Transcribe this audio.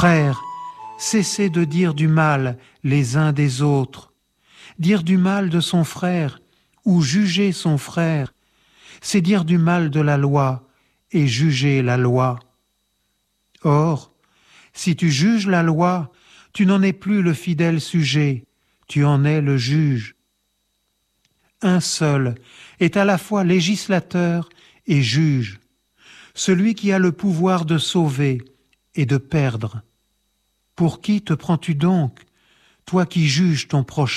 Frères, cessez de dire du mal les uns des autres. Dire du mal de son frère ou juger son frère, c'est dire du mal de la loi et juger la loi. Or, si tu juges la loi, tu n'en es plus le fidèle sujet, tu en es le juge. Un seul est à la fois législateur et juge, celui qui a le pouvoir de sauver et de perdre. Pour qui te prends-tu donc, toi qui juges ton prochain ?